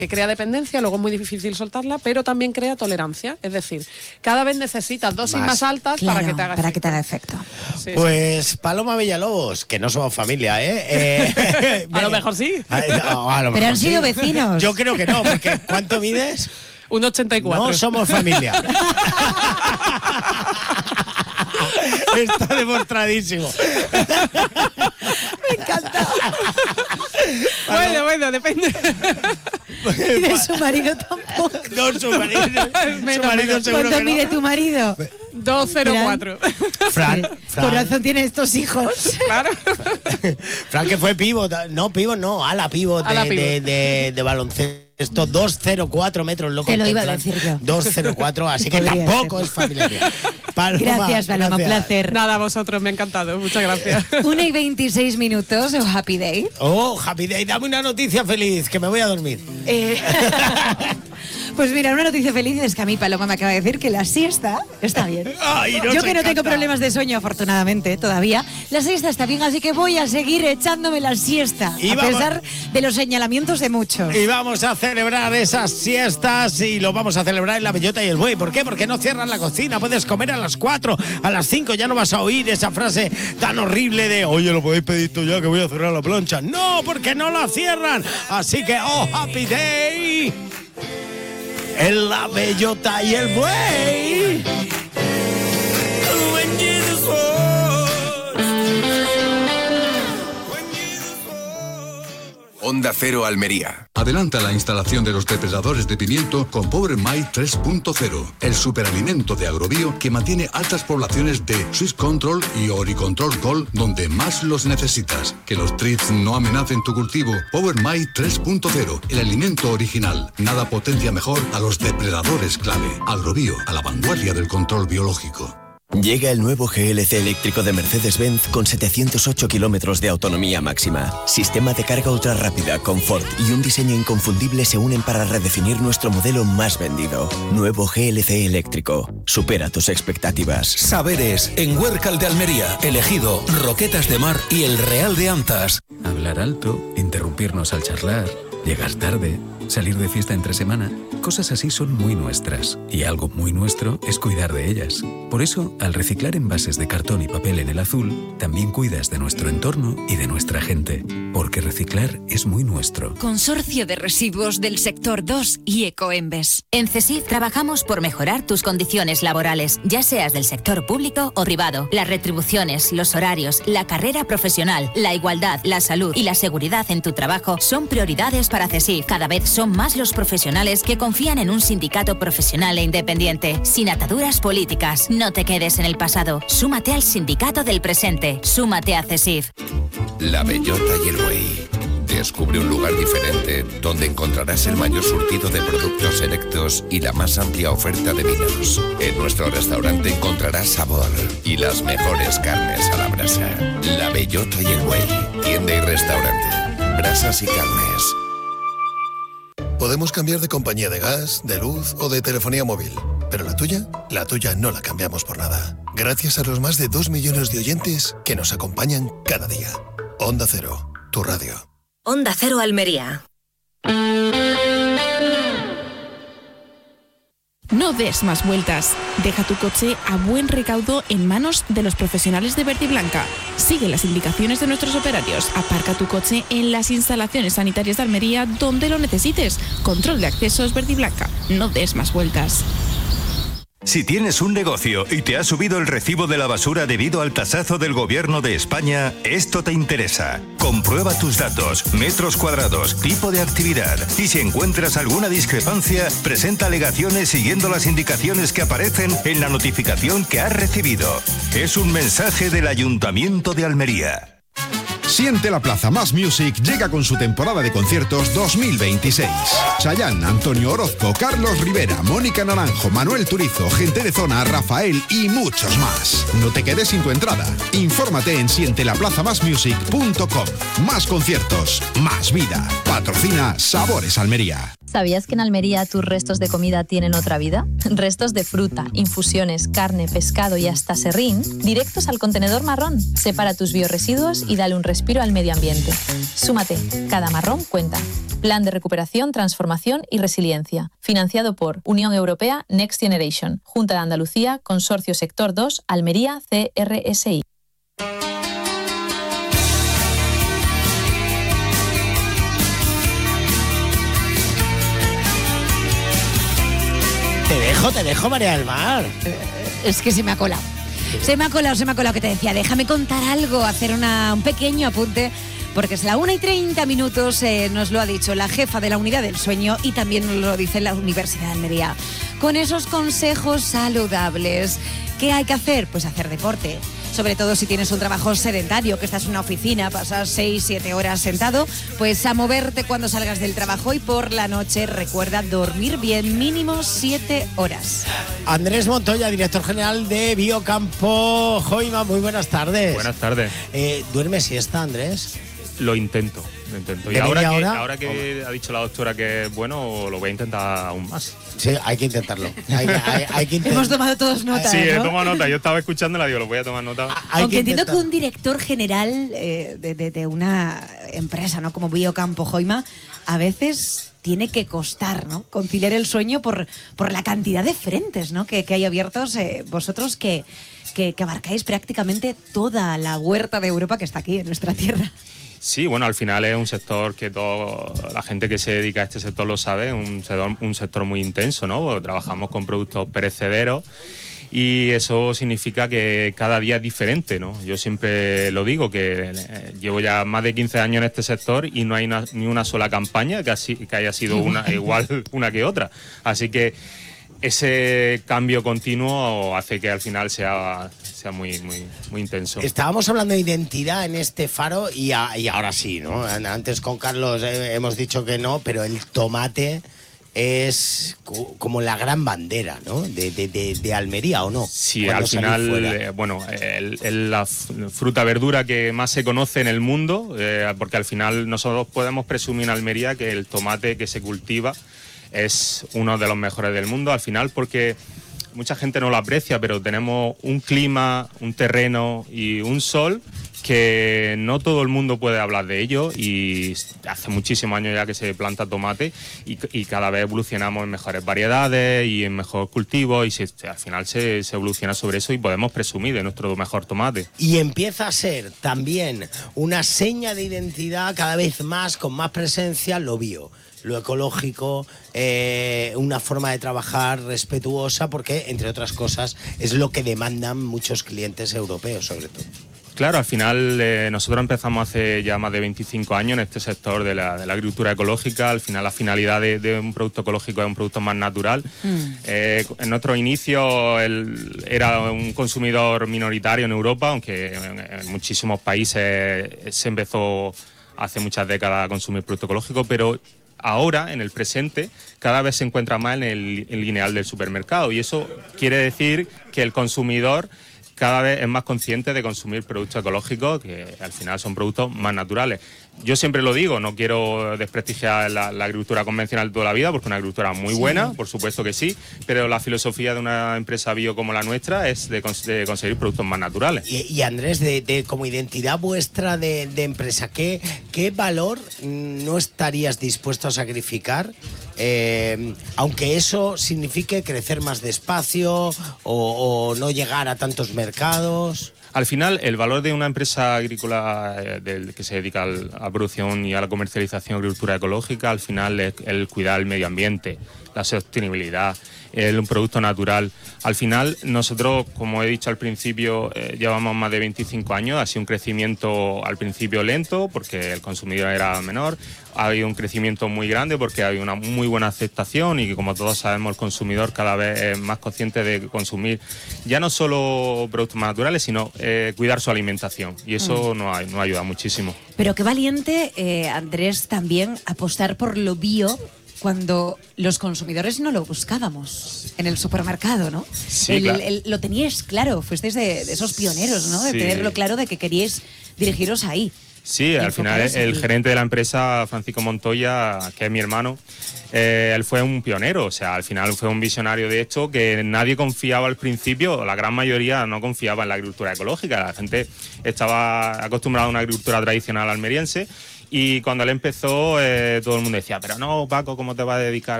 que crea dependencia, luego es muy difícil soltarla, pero también crea tolerancia. Es decir, cada vez necesitas dosis más altas, claro, para que te haga efecto. Sí, pues Paloma Villalobos, que no somos familia, a lo mejor sí. Pero han sido vecinos. Yo creo que no, porque ¿cuánto mides? 1,84. No somos familia. Está demostradísimo. Me encanta. Bueno, depende. Y de su marido tampoco. No, su marido seguro. ¿Cuánto mide tu marido? 2,04. Fran. Por razón tiene estos hijos. Claro. Fran, que fue pívot. No, pívot no, ala pívot de baloncesto. 2,04 metros, loco. Te lo iba a decir yo. 2,04, así que tampoco es familiar. Gracias, Paloma, un placer. Nada, a vosotros, me ha encantado. Muchas gracias. 1:26 minutos, Happy Day. Oh, Happy Day, dame una noticia feliz, que me voy a dormir. Pues mira, una noticia feliz es que a mí Paloma me acaba de decir que la siesta está bien. Ay, yo que no tengo problemas de sueño, afortunadamente, todavía, la siesta está bien, así que voy a seguir echándome la siesta, a pesar de los señalamientos de muchos. Y vamos a celebrar esas siestas y lo vamos a celebrar en La Bellota y el Buey. ¿Por qué? Porque no cierran la cocina, puedes comer a las 4, a las 5, ya no vas a oír esa frase tan horrible de oye, lo podéis pedir tú ya que voy a cerrar la plancha. No, porque no la cierran. Así que, oh, Happy Day en La Bellota y el Buey. Onda Cero Almería. Adelanta la instalación de los depredadores de pimiento con Power My 3.0, el superalimento de Agrobio que mantiene altas poblaciones de Swiss Control y Oricontrol Col donde más los necesitas. Que los thrips no amenacen tu cultivo. Power My 3.0, el alimento original. Nada potencia mejor a los depredadores clave. Agrobio, a la vanguardia del control biológico. Llega el nuevo GLC eléctrico de Mercedes-Benz con 708 kilómetros de autonomía máxima. Sistema de carga ultra rápida, confort y un diseño inconfundible se unen para redefinir nuestro modelo más vendido. Nuevo GLC eléctrico. Supera tus expectativas. Saberes en Huércal de Almería, Elegido, Roquetas de Mar y el Real de Antas. Hablar alto, interrumpirnos al charlar, llegar tarde, salir de fiesta entre semana. Cosas así son muy nuestras, y algo muy nuestro es cuidar de ellas. Por eso, al reciclar envases de cartón y papel en el azul, también cuidas de nuestro entorno y de nuestra gente, porque reciclar es muy nuestro. Consorcio de Residuos del Sector 2 y Ecoembes. En CESIF trabajamos por mejorar tus condiciones laborales, ya seas del sector público o privado. Las retribuciones, los horarios, la carrera profesional, la igualdad, la salud y la seguridad en tu trabajo son prioridades para CESIF. Cada vez son más los profesionales que confían en un sindicato profesional e independiente, sin ataduras políticas. No te quedes en el pasado. Súmate al sindicato del presente. Súmate a CESIF. La Bellota y el Buey. Descubre un lugar diferente donde encontrarás el mayor surtido de productos selectos y la más amplia oferta de vinos. En nuestro restaurante encontrarás sabor y las mejores carnes a la brasa. La Bellota y el Buey. Tienda y restaurante. Brasas y carnes. Podemos cambiar de compañía de gas, de luz o de telefonía móvil. Pero la tuya no la cambiamos por nada. Gracias a los más de 2 millones de oyentes que nos acompañan cada día. Onda Cero, tu radio. Onda Cero Almería. No des más vueltas. Deja tu coche a buen recaudo en manos de los profesionales de Verde y Blanca. Sigue las indicaciones de nuestros operarios. Aparca tu coche en las instalaciones sanitarias de Almería donde lo necesites. Control de accesos Verde y Blanca. No des más vueltas. Si tienes un negocio y te ha subido el recibo de la basura debido al tasazo del Gobierno de España, esto te interesa. Comprueba tus datos, metros cuadrados, tipo de actividad y si encuentras alguna discrepancia, presenta alegaciones siguiendo las indicaciones que aparecen en la notificación que has recibido. Es un mensaje del Ayuntamiento de Almería. Siente la Plaza Más Music llega con su temporada de conciertos 2026. Chayanne, Antonio Orozco, Carlos Rivera, Mónica Naranjo, Manuel Turizo, Gente de Zona, Rafael y muchos más. No te quedes sin tu entrada. Infórmate en sientelaplazamasmusic.com. Más conciertos, más vida. Patrocina Sabores Almería. ¿Sabías que en Almería tus restos de comida tienen otra vida? Restos de fruta, infusiones, carne, pescado y hasta serrín, directos al contenedor marrón. Separa tus biorresiduos y dale un respiro al medio ambiente. Súmate, cada marrón cuenta. Plan de recuperación, transformación y resiliencia. Financiado por Unión Europea Next Generation, Junta de Andalucía, Consorcio Sector 2, Almería, CRSI. Te dejo, María del Mar. Es que se me ha colado. Se me ha colado que te decía. Déjame contar algo, hacer un pequeño apunte, porque es la 1:30, nos lo ha dicho la jefa de la Unidad del Sueño y también nos lo dice la Universidad de Almería. Con esos consejos saludables, ¿qué hay que hacer? Pues hacer deporte. Sobre todo si tienes un trabajo sedentario, que estás en una oficina, pasas 6-7 horas sentado, pues a moverte cuando salgas del trabajo y por la noche recuerda dormir bien, mínimo 7 horas. Andrés Montoya, director general de Biocampo Joima, muy buenas tardes. Buenas tardes. ¿Duermes siesta, Andrés? Lo intento. Y ahora que ha dicho la doctora que es bueno, lo voy a intentar aún más. Sí, hay que intentarlo. Hay que Hemos tomado todos nota. Sí, ¿no? He tomado nota. Yo estaba escuchándola, digo, lo voy a tomar nota. Aunque entiendo que un director general de una empresa, ¿no?, como Biocampo Joima, a veces tiene que costar, ¿no?, conciliar el sueño por la cantidad de frentes, ¿no?, que hay abiertos. Vosotros que abarcáis prácticamente toda la huerta de Europa que está aquí en nuestra tierra. Sí, bueno, al final es un sector que toda la gente que se dedica a este sector lo sabe, un sector muy intenso, ¿no? Trabajamos con productos perecederos y eso significa que cada día es diferente, ¿no? Yo siempre lo digo, que llevo ya más de 15 años en este sector y no hay ni una sola campaña que haya sido igual una que otra. Así que ese cambio continuo hace que al final sea muy intenso. Estábamos hablando de identidad en este faro y ahora sí, ¿no? Antes con Carlos hemos dicho que no, pero el tomate es como la gran bandera, ¿no?, de Almería, ¿o no? Sí, al final, la fruta verdura que más se conoce en el mundo, porque al final nosotros podemos presumir en Almería que el tomate que se cultiva es uno de los mejores del mundo, al final, porque mucha gente no lo aprecia, pero tenemos un clima, un terreno y un sol que no todo el mundo puede hablar de ello, y hace muchísimos años ya que se planta tomate y cada vez evolucionamos en mejores variedades y en mejores cultivos, y al final se evoluciona sobre eso y podemos presumir de nuestro mejor tomate. Y empieza a ser también una seña de identidad cada vez más, con más presencia, lo bio, lo ecológico, una forma de trabajar respetuosa, porque, entre otras cosas, es lo que demandan muchos clientes europeos, sobre todo. Claro, al final nosotros empezamos hace ya más de 25 años en este sector de la agricultura ecológica. Al final la finalidad de un producto ecológico es un producto más natural. En nuestro inicio era un consumidor minoritario en Europa, aunque en muchísimos países se empezó hace muchas décadas a consumir producto ecológico, pero ahora, en el presente, cada vez se encuentra más en el lineal del supermercado, y eso quiere decir que el consumidor cada vez es más consciente de consumir productos ecológicos, que al final son productos más naturales. Yo siempre lo digo, no quiero desprestigiar la agricultura convencional de toda la vida, porque es una agricultura muy buena, por supuesto que sí, pero la filosofía de una empresa bio como la nuestra es de conseguir productos más naturales. Y Andrés, como identidad vuestra de empresa, ¿qué valor no estarías dispuesto a sacrificar, aunque eso signifique crecer más despacio o no llegar a tantos mercados? Al final, el valor de una empresa agrícola que se dedica a la producción y a la comercialización de agricultura ecológica, al final es el cuidar el medio ambiente, la sostenibilidad, un producto natural. Al final, nosotros, como he dicho al principio, llevamos más de 25 años, ha sido un crecimiento al principio lento, porque el consumidor era menor, ha habido un crecimiento muy grande porque hay una muy buena aceptación, y que, como todos sabemos, el consumidor cada vez es más consciente de consumir ya no solo productos más naturales, sino cuidar su alimentación, y eso nos ayuda muchísimo. Pero qué valiente, Andrés, también apostar por lo bio cuando los consumidores no lo buscábamos en el supermercado, ¿no? Sí, claro. Lo teníais claro, fuisteis de esos pioneros, ¿no? De tenerlo claro, de que queríais dirigiros ahí. Sí, al final el gerente de la empresa, Francisco Montoya, que es mi hermano, él fue un pionero, o sea, al final fue un visionario de esto, que nadie confiaba al principio, la gran mayoría no confiaba en la agricultura ecológica, la gente estaba acostumbrada a una agricultura tradicional almeriense. Y cuando él empezó, todo el mundo decía, pero no, Paco, ¿cómo te vas a dedicar